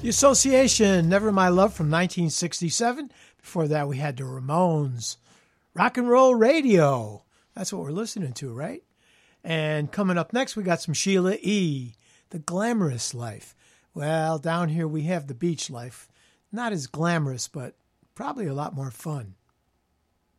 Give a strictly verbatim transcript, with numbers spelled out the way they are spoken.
The Association, Never My Love from nineteen sixty-seven. Before that, we had the Ramones, Rock and Roll Radio. That's what we're listening to, right? And coming up next, we got some Sheila E., The Glamorous Life. Well, down here we have the beach life. Not as glamorous, but probably a lot more fun.